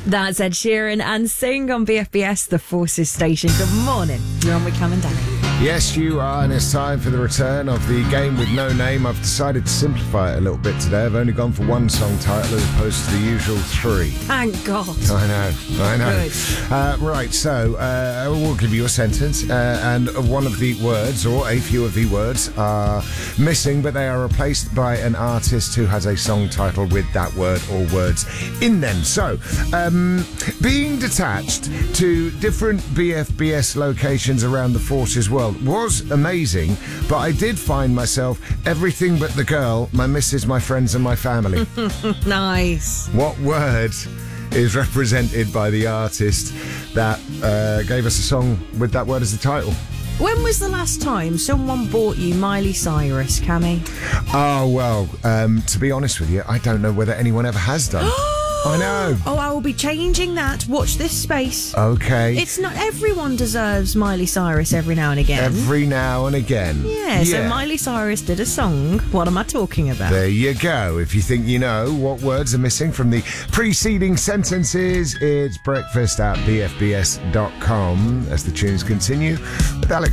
That's Ed Sheeran and Sing on BFBS, the Forces station. Good morning. You're on with Cam and Danny. Yes, you are, and it's time for the return of the game with no name. I've decided to simplify it a little bit today. I've only gone for one song title as opposed to the usual three. Thank God. I know. Good. Right, so we'll give you a sentence, and one of the words, or a few of the words, are missing, but they are replaced by an artist who has a song title with that word or words in them. So, being detached to different BFBS locations around the Forces world was amazing, but I did find myself everything but the girl, my missus, my friends and my family. Nice. What word is represented by the artist that gave us a song with that word as the title? When was the last time someone bought you Miley Cyrus, Cammy? Oh, well, to be honest with you, I don't know whether anyone ever has done. I know. Oh, I will be changing that. Watch this space. Okay. It's not everyone deserves Miley Cyrus every now and again. Every now and again. Yeah, so Miley Cyrus did a song. What am I talking about? There you go. If you think you know what words are missing from the preceding sentences, it's breakfast at bfbs.com as the tunes continue with Alex